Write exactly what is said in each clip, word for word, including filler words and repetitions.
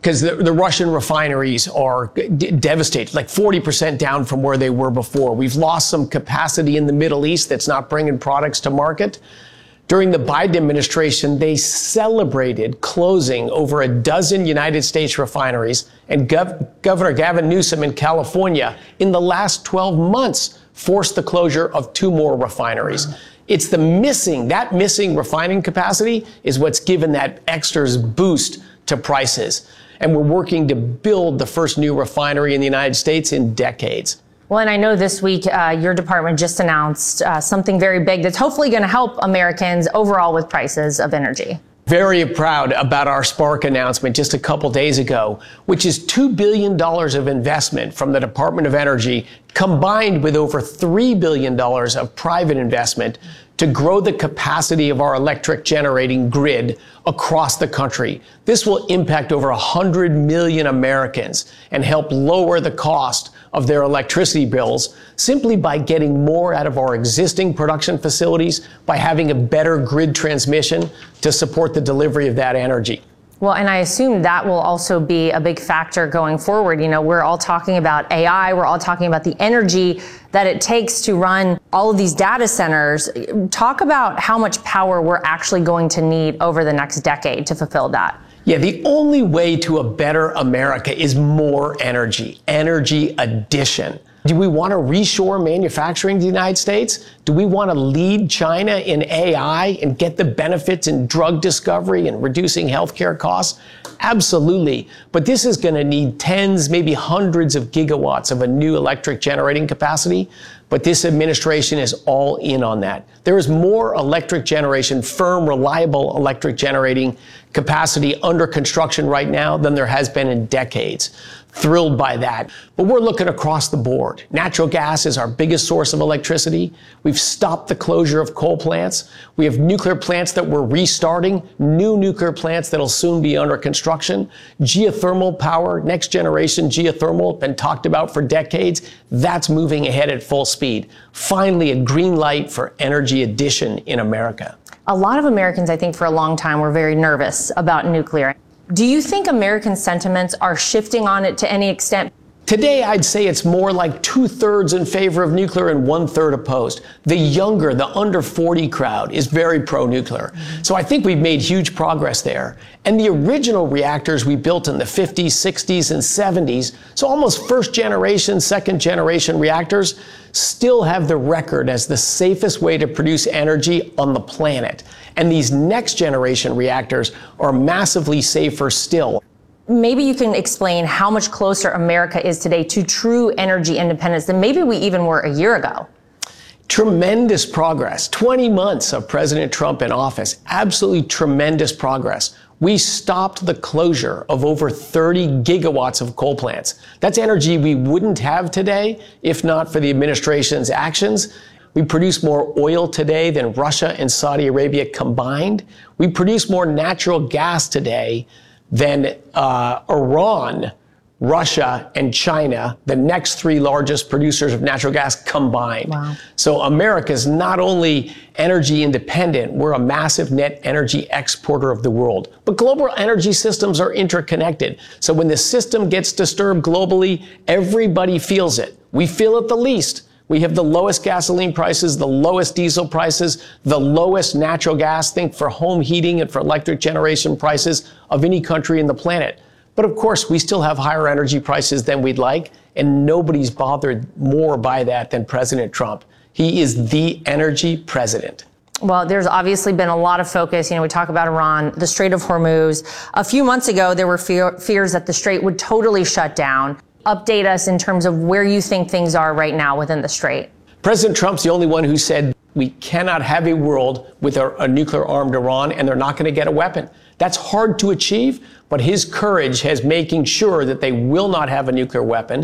because the, the Russian refineries are d- devastated, like forty percent down from where they were before. We've lost some capacity in the Middle East that's not bringing products to market. During the Biden administration, they celebrated closing over a dozen United States refineries, and Gov- Governor Gavin Newsom in California in the last twelve months forced the closure of two more refineries. It's the missing, that missing refining capacity is what's given that extra boost to prices. And we're working to build the first new refinery in the United States in decades. Well, and I know this week uh, your department just announced uh, something very big that's hopefully going to help Americans overall with prices of energy. Very proud about our Spark announcement just a couple days ago, which is two billion dollars of investment from the Department of Energy, combined with over three billion dollars of private investment to grow the capacity of our electric generating grid across the country. This will impact over one hundred million Americans and help lower the cost of their electricity bills simply by getting more out of our existing production facilities, by having a better grid transmission to support the delivery of that energy. Well, and I assume that will also be a big factor going forward. You know, we're all talking about A I. We're all talking about the energy that it takes to run all of these data centers. Talk about how much power we're actually going to need over the next decade to fulfill that. Yeah, the only way to a better America is more energy, energy addition. Do we want to reshore manufacturing to the United States? Do we want to lead China in A I and get the benefits in drug discovery and reducing healthcare costs? Absolutely. But this is going to need tens, maybe hundreds of gigawatts of a new electric generating capacity. But this administration is all in on that. There is more electric generation, firm, reliable electric generating capacity under construction right now than there has been in decades. Thrilled by that. But we're looking across the board. Natural gas is our biggest source of electricity. We've stopped the closure of coal plants. We have nuclear plants that we're restarting, new nuclear plants that'll soon be under construction. Geothermal power, next generation geothermal, been talked about for decades. That's moving ahead at full speed. Finally, a green light for energy addition in America. A lot of Americans, I think, for a long time were very nervous about nuclear. Do you think American sentiments are shifting on it to any extent? Today, I'd say it's more like two-thirds in favor of nuclear and one-third opposed. The younger, the under forty crowd is very pro-nuclear. Mm-hmm. So I think we've made huge progress there. And the original reactors we built in the fifties, sixties, and seventies, so almost first-generation, second-generation reactors, still have the record as the safest way to produce energy on the planet. And these next-generation reactors are massively safer still. Maybe you can explain how much closer America is today to true energy independence than maybe we even were a year ago. Tremendous progress. twenty months of President Trump in office. Absolutely tremendous progress. We stopped the closure of over thirty gigawatts of coal plants. That's energy we wouldn't have today if not for the administration's actions. We produce more oil today than Russia and Saudi Arabia combined. We produce more natural gas today than uh, Iran, Russia, and China, the next three largest producers of natural gas combined. Wow. So America is not only energy independent, we're a massive net energy exporter of the world. But global energy systems are interconnected. So when the system gets disturbed globally, everybody feels it. We feel it the least. We have the lowest gasoline prices, the lowest diesel prices, the lowest natural gas, think for home heating and for electric generation prices of any country in the planet. But of course, we still have higher energy prices than we'd like, and nobody's bothered more by that than President Trump. He is the energy president. Well, there's obviously been a lot of focus. You know, we talk about Iran, the Strait of Hormuz. A few months ago, there were fear, fears that the Strait would totally shut down. Update us in terms of where you think things are right now within the Strait. President Trump's the only one who said we cannot have a world with a, a nuclear-armed Iran, and they're not going to get a weapon. That's hard to achieve, but his courage has making sure that they will not have a nuclear weapon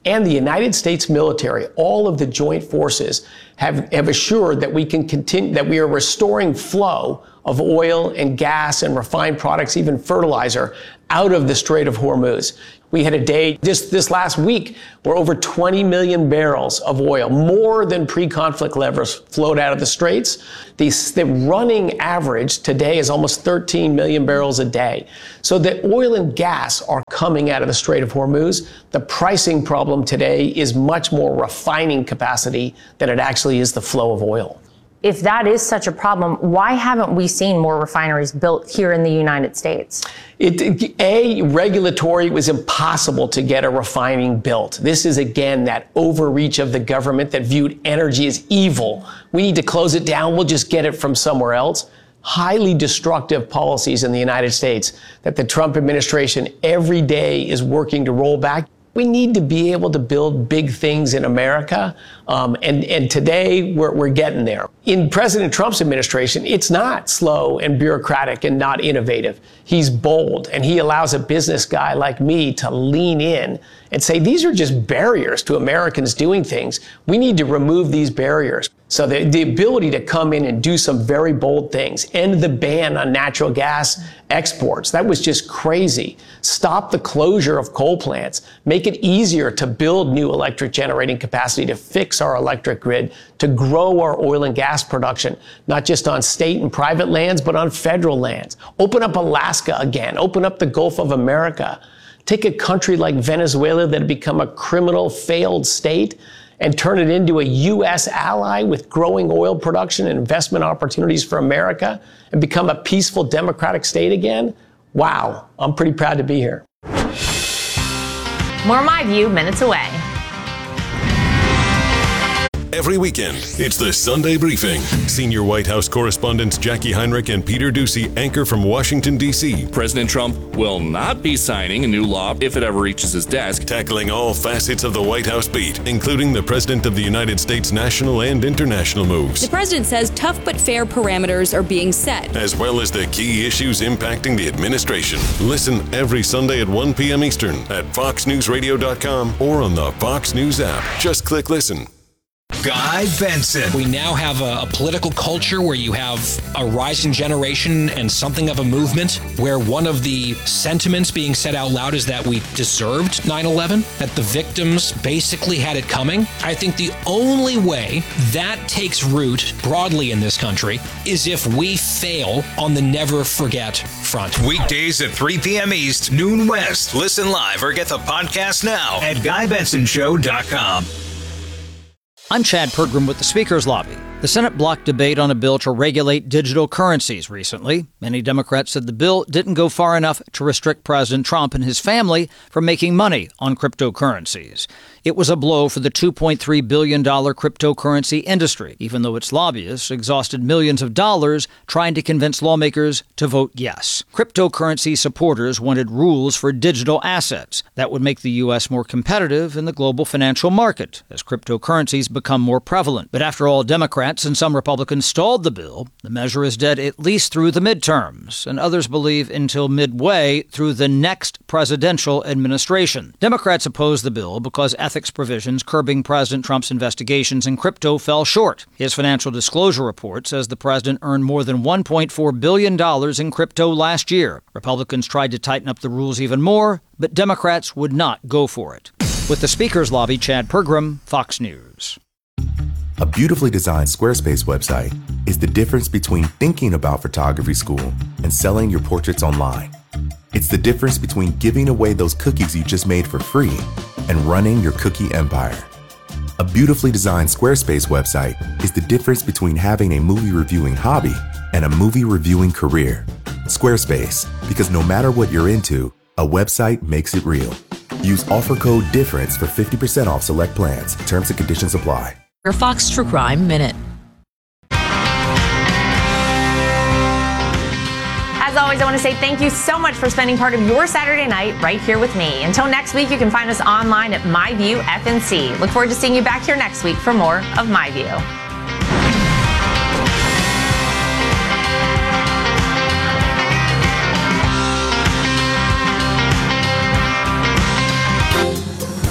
and the United States military, all of the joint forces have, have assured that we can continue, that we are restoring flow of oil and gas and refined products, even fertilizer, out of the Strait of Hormuz. We had a day just this last week where over twenty million barrels of oil, more than pre-conflict levels, flowed out of the straits. The, the running average today is almost thirteen million barrels a day. So the oil and gas are coming out of the Strait of Hormuz. The pricing problem today is much more refining capacity than it actually is the flow of oil. If that is such a problem, why haven't we seen more refineries built here in the United States? It, a, regulatory, it was impossible to get a refining built. This is, again, that overreach of the government that viewed energy as evil. We need to close it down. We'll just get it from somewhere else. Highly destructive policies in the United States that the Trump administration every day is working to roll back. We need to be able to build big things in America, um, and, and today we're, we're getting there. In President Trump's administration, it's not slow and bureaucratic and not innovative. He's bold, and he allows a business guy like me to lean in and say, these are just barriers to Americans doing things. We need to remove these barriers. So the, the ability to come in and do some very bold things, end the ban on natural gas exports, that was just crazy. Stop the closure of coal plants, make it easier to build new electric generating capacity, to fix our electric grid, to grow our oil and gas production, not just on state and private lands, but on federal lands. Open up Alaska again, open up the Gulf of America. Take a country like Venezuela that had become a criminal failed state and turn it into a U S ally with growing oil production and investment opportunities for America and become a peaceful democratic state again. Wow, I'm pretty proud to be here. More My View minutes away. Every weekend, it's the Sunday Briefing. Senior White House correspondents Jackie Heinrich and Peter Doocy anchor from Washington, D C President Trump will not be signing a new law if it ever reaches his desk. Tackling all facets of the White House beat, including the President of the United States' national and international moves. The president says tough but fair parameters are being set, as well as the key issues impacting the administration. Listen every Sunday at one p.m. Eastern at fox news radio dot com or on the Fox News app. Just click listen. Guy Benson. We now have a, a political culture where you have a rising generation and something of a movement where one of the sentiments being said out loud is that we deserved nine eleven, that the victims basically had it coming. I think the only way that takes root broadly in this country is if we fail on the never forget front. Weekdays at three p.m. East, noon West. Listen live or get the podcast now at guy benson show dot com. I'm Chad Pergram with the Speaker's Lobby. The Senate blocked debate on a bill to regulate digital currencies recently. Many Democrats said the bill didn't go far enough to restrict President Trump and his family from making money on cryptocurrencies. It was a blow for the two point three billion dollars cryptocurrency industry, even though its lobbyists exhausted millions of dollars trying to convince lawmakers to vote yes. Cryptocurrency supporters wanted rules for digital assets that would make the U S more competitive in the global financial market as cryptocurrencies become more prevalent. But after all, Democrats and some Republicans stalled the bill. The measure is dead at least through the midterms, and others believe until midway through the next presidential administration. Democrats opposed the bill because ethics provisions curbing President Trump's investigations in crypto fell short. His financial disclosure report says the president earned more than one point four billion dollars in crypto last year. Republicans tried to tighten up the rules even more, but Democrats would not go for it. With the Speaker's Lobby, Chad Pergram, Fox News. A beautifully designed Squarespace website is the difference between thinking about photography school and selling your portraits online. It's the difference between giving away those cookies you just made for free and running your cookie empire. A beautifully designed Squarespace website is the difference between having a movie reviewing hobby and a movie reviewing career. Squarespace, because no matter what you're into, a website makes it real. Use offer code DIFFERENCE for fifty percent off select plans. Terms and conditions apply. Your Fox True Crime Minute. As always, I want to say thank you so much for spending part of your Saturday night right here with me. Until next week, you can find us online at My View F N C. Look forward to seeing you back here next week for more of My View.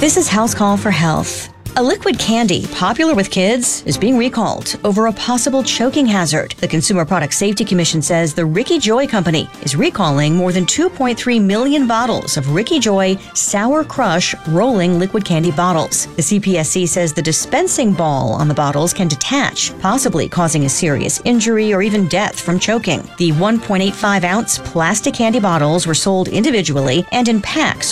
This is House Call for Health. A liquid candy popular with kids is being recalled over a possible choking hazard. The Consumer Product Safety Commission says the Ricky Joy Company is recalling more than two point three million bottles of Ricky Joy Sour Crush rolling liquid candy bottles. The C P S C says the dispensing ball on the bottles can detach, possibly causing a serious injury or even death from choking. The one point eight five ounce plastic candy bottles were sold individually and in packs